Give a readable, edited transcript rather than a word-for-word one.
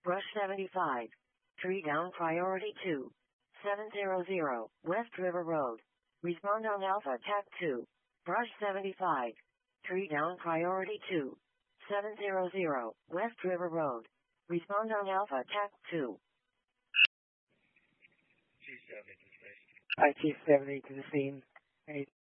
Brush 75. Tree down priority 2. 700 West River Road. Respond on Alpha TAC 2. Brush 75. Tree down priority 2. 700 West River Road. Respond on Alpha TAC 2. IT-70 to the scene.